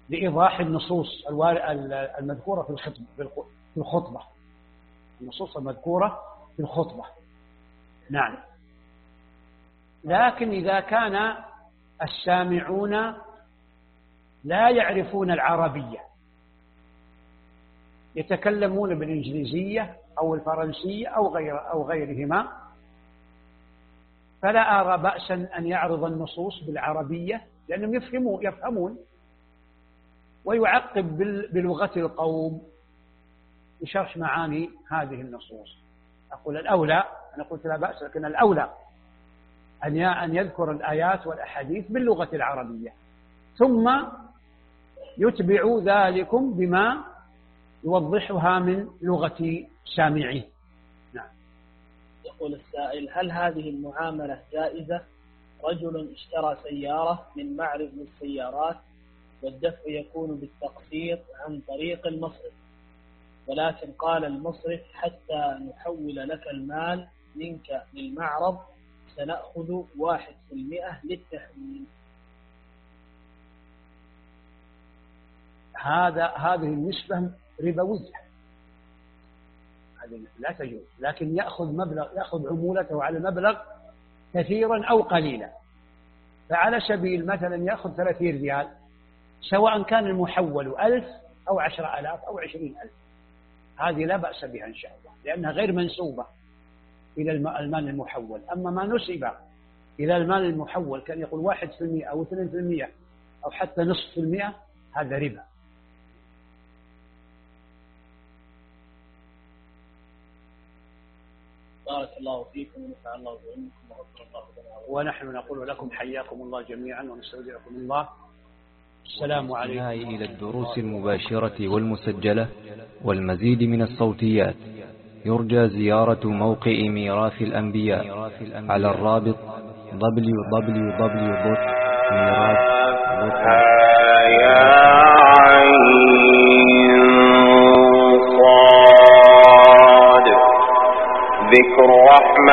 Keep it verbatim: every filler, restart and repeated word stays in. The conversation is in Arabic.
لإيضاح النصوص المذكورة في الخطبة في الخطبة النصوص المذكورة في الخطبة. نعم. لكن إذا كان السامعون لا يعرفون العربية، يتكلمون بالإنجليزية أو الفرنسية أو غير أو غيرهما، فلا أرى بأسا أن يعرض النصوص بالعربية، لأنهم يفهمون يفهمون ويعقب بلغة القوم بشرح معاني هذه النصوص. أقول الأولى، أنا قلت لا بأس، لكن الأولى أن يذكر الآيات والأحاديث باللغة العربية، ثم يتبع ذلكم بما يوضحها من لغة سامعيه. نعم. يقول السائل: هل هذه المعاملة جائزة؟ رجل اشترى سيارة من معرض للسيارات والدفع يكون بالتقسيط عن طريق المصرف، ولكن قال المصرف: حتى نحول لك المال منك للمعرض سنأخذ واحد في المئة للتحويل. هذا هذه النسبة ربوية، هذه لا تجوز، لكن يأخذ مبلغ يأخذ عمولته على مبلغ كثيرا أو قليلا. فعلى سبيل مثلا يأخذ ثلاثين ريال، سواء كان المحول ألف أو عشرة آلاف أو عشرين ألف، هذه لا بأس بها إن شاء الله، لأنها غير منسوبة إلى المال المحول. أما ما نسب إلى المال المحول كان يقول واحد في المئة أو اثنين في المئة أو حتى نصف في المئة، هذا ربا. بارك الله فيكم ونفع الله بعلمكم وغفر الله لنا. ونحن نقول لكم حياكم الله جميعا ونستودعكم الله. السلام عليكم. إلى الدروس المباشرة والمسجلة والمزيد من الصوتيات، يرجى زيارة موقع ميراث الأنبياء على الرابط دبليو دبليو دبليو دوت ميراث دوت كوم. ذكر رحمة